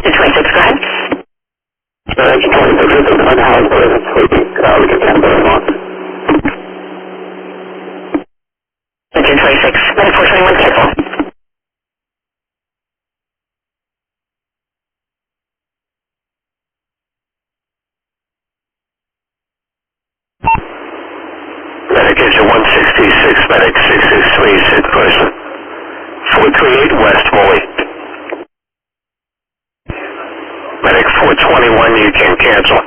26, go ahead. Engine 26 is on Harrisburg. It's sleeping. We can send them on. Engine 26, Medic 421, cancel. Medic engine 166, Medic 663, sit person. 438 West Woolley. Medic 421, you can cancel.